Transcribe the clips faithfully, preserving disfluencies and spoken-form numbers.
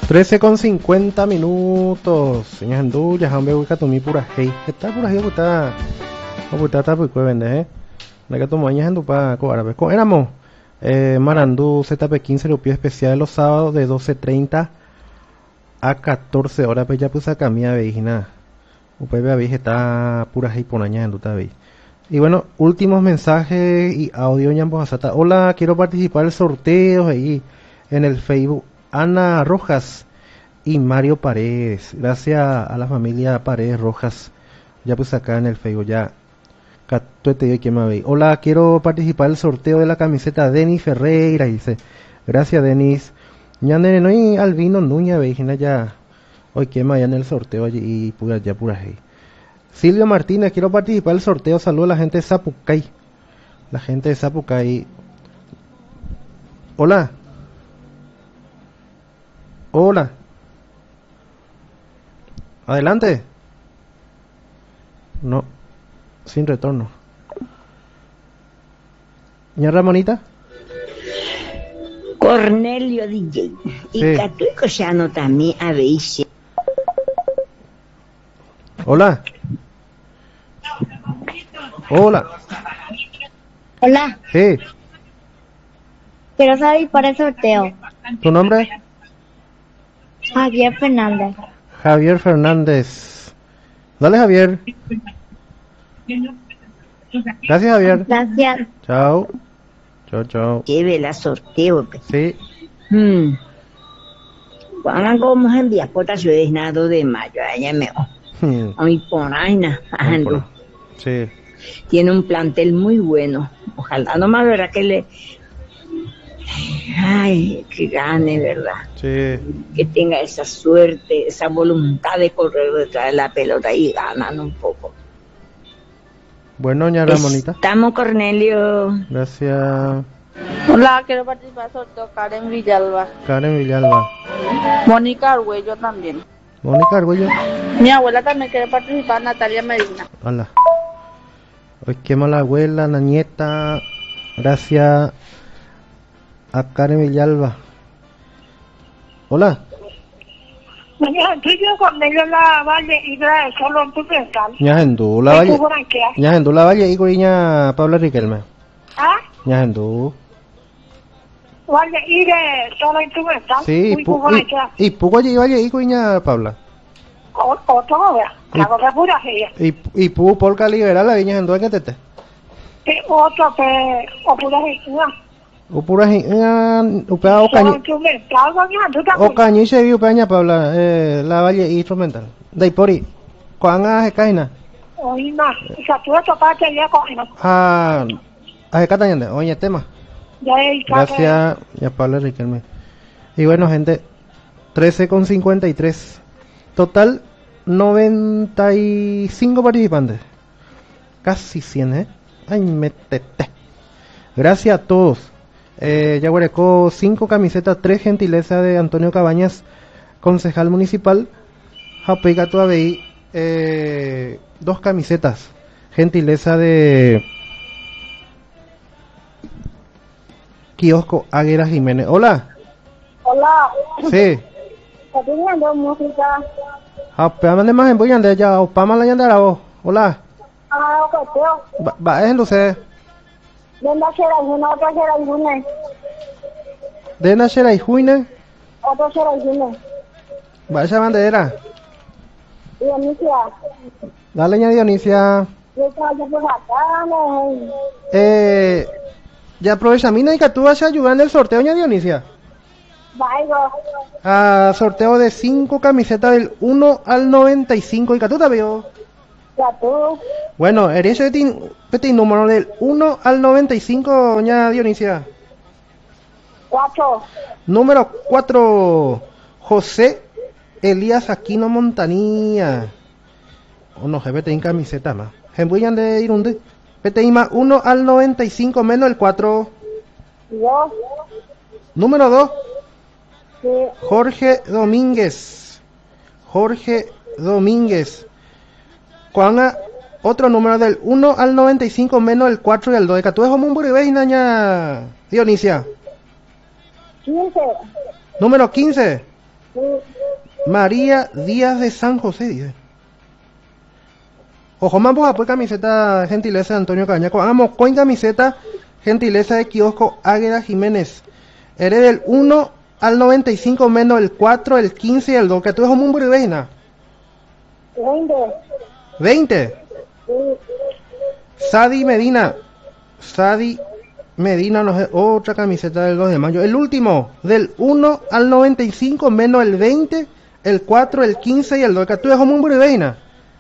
trece con cincuenta minutos. Señas Andú, ya han veo que tomé pura hey. ¿Qué tal pura hey? Puta. O puta ta pues vende, eh. La que tomó añas Andú pa co árabe. Con éramos eh Marandú Z P quince rupio especial los sábados de doce treinta a catorce horas, pues ya puse acá mía vejina. Upay ve está pura hey por añas Andú ta ve. Y bueno, últimos mensajes y audio ñambo asata. Hola, quiero participar del sorteo ahí en el Facebook. Ana Rojas y Mario Paredes. Gracias a la familia Paredes Rojas. Ya puse acá en el Facebook ya. Hola, quiero participar del sorteo de la camiseta Denis Ferreira. Dice, gracias Denis. Ñandere no y Albino Nuña Vejina ya. Hoy quema ya en el sorteo allí y pura ya pura hey. Silvio Martínez, quiero participar del sorteo. Saludos a la gente de Zapucay. La gente de Zapucay. Hola. Hola. Adelante. No. Sin retorno. ¿Ña Ramonita? Cornelio D J. Y Sí. Catuico ya no también a veces. Hola. Hola. Hola, Sí. quiero saber para el sorteo. ¿Tu nombre? Javier Fernández. Javier Fernández. Dale, Javier. Gracias, Javier. Gracias. Chao. Chao, chao. Lleve la sorteo. Pe. Sí. Hmm. Cuando vamos a enviar por la ciudad de nado de mayo, allá me Hmm. a mi ponaina, ando. Sí. Tiene un plantel muy bueno. Ojalá nomás verá que le. Ay, que gane, ¿verdad? Sí. Que tenga esa suerte, esa voluntad de correr detrás de la pelota y ganan un poco. Bueno, ña Ramonita. Estamos, Cornelio. Gracias. Hola, quiero participar del sorteo Karen Villalba. Karen Villalba. Mónica Argüello también. Mónica Argüello. Mi abuela también quiere participar, Natalia Medina. Hola. Hoy quema la abuela, la nieta. Gracias a Karen Villalba. Hola. Mañana tuyo con ellos la valle y la solo en tu pensar. Ña Gendú, la valle. Ña Gendú, la valle y coña Pablo Riquelme. ¿Ah? Ña Gendú. Valle y de solo en tu pensar. Sí, Muy pu- buena y, y pugo allí valle y coña Paula. Otro, vea. La cosa pura ella. Y y pu polka liberal la viña Gendú en que tete. Otro que o pura ella. O pura gente, upea o Solo cañi, en tu pensar, doña, tú o también. cañi se vio peña Paula, eh, la valle instrumental. Dai pori. Cuán a caina. Oye, ma, o sea, tú esto para que ya cogen. Ah, a catañande, oye tema. Ya hay que. Gracias, ya Pablo Riquelme. Y bueno, gente, trece con cincuenta y tres. Total, noventa y cinco participantes. Casi cien, ¿eh? Ay, metete. Gracias a todos. Eh, ya huerecó cinco camisetas, tres gentileza de Antonio Cabañas, concejal municipal. Japeiga todavía, eh, dos camisetas, gentileza de Kiosco Águila Jiménez. Hola. Hola. Sí. Estoy viendo música. Japeiga de más en Boyande ya, Opama la yandara vos. Hola. Ah, ok, tío. Va, va en luces. Ven a hacer alguna, otra hacer alguna. De Nachera y Juine. Otra hacer alguna. Va esa bandera. Dionisia. Dale, ña Dionisia. Yo estaba por acá, no. Eh, ya aprovecha, mina y que tú vas a ayudar en el sorteo, ña Dionisia. Vaya. A sorteo de cinco camisetas del uno al noventa y cinco. Y que tú te veo. Ya tú. Bueno, eres este número del uno al noventa y cinco, ña Dionisia. Cuatro. Número cuatro, José Elías Aquino Montanía. O no, vete en camiseta más. Gembuyan de Irunde. Vete más uno al noventa y cinco menos el cuatro. Dos. Número dos, Sí. Jorge Domínguez. Jorge Domínguez. Juana, otro número del uno al noventa y cinco menos el cuatro y el dos. ¿Tú es como un buribé, ña Dionisia? Quince. Número quince. Sí. María Díaz de San José, dice. Ojo, vamos a poner camiseta gentileza de Antonio Cabañaco. Vamos con camiseta gentileza de kiosco Águeda Jiménez. Eres del uno al noventa y cinco menos el cuatro, el quince y el dos. Que tú eres un mundo veina. veinte. Sadi Medina. Sadi Medina nos otra camiseta del dos de mayo. El último, del uno al noventa y cinco menos el veinte, el cuatro, el quince y el dos. Que tú eres un mundo veina.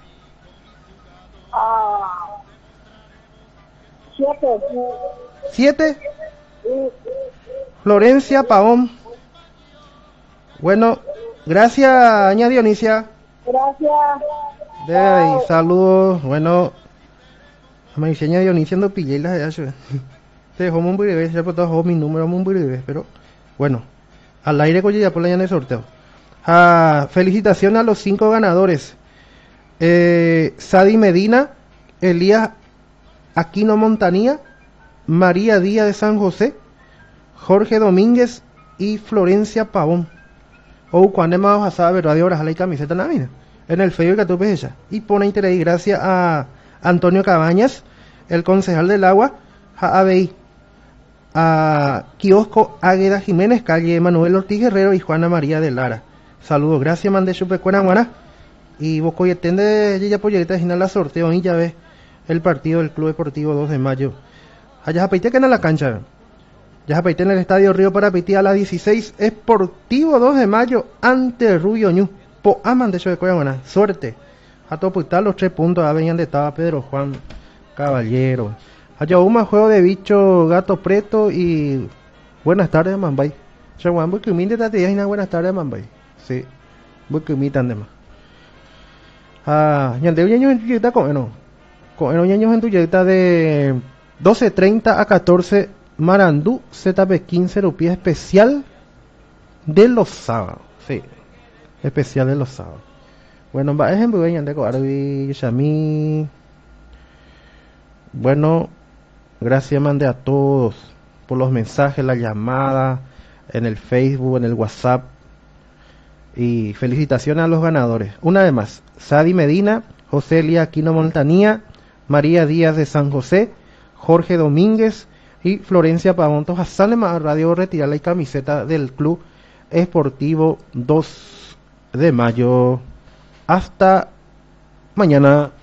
Ah, siete. ¿Siete? Florencia Pavón. Bueno, gracias, Aña Dionisia. Gracias. De ahí, saludos. Bueno, me dice Aña Dionisia no pillé las de allá. Te dejó muy breve, ya dejó mi número muy breve, pero bueno, al aire con ya por la llana de sorteo. Ah, felicitaciones a los cinco ganadores. Eh, Sadi Medina, Elías Aquino Montanía, María Díaz de San José, Jorge Domínguez y Florencia Pavón. O cuando más vas a ver radio horas a la camiseta navina en el Facebook que tú ves ella. Y pone interés gracias a Antonio Cabañas, el concejal del agua, a A B I, a Kiosco Águeda Jiménez, calle Manuel Ortiz Guerrero y Juana María de Lara. Saludos, gracias, mande chupecuena guana. Y vos coyetende ella pollerita de la sorteo y ya ves el partido del Club Deportivo dos de mayo. Allá apeité que en la cancha. Ya apeité en el Estadio Río Parapití a las dieciséis. Esportivo dos de mayo ante Rubio Ñu. Po aman de eso de buena suerte. A todo putar los tres puntos. A venían de estaba Pedro Juan Caballero. Allá un juego de bicho gato preto y buenas tardes Mambay. Ya Juan voy que humilde te y buenas tardes Mambay. Sí. Voy que humilde de más. Ah, ñandeo ñaños en tu yeta con no. Con el ñaños en tu yeta de doce treinta a catorce Marandú Z P quince rupias especial de los sábados. Sí. Especial de los sábados. Bueno, va ejemplo de Coarbi, Yami. Bueno, gracias mande a todos por los mensajes, la llamada en el Facebook, en el WhatsApp. Y felicitaciones a los ganadores. Una vez más, Sadi Medina, José Elías Aquino Montanía, María Díaz de San José, Jorge Domínguez y Florencia Pavón. A Salema Radio retirar la camiseta del Club Esportivo dos de mayo. Hasta mañana.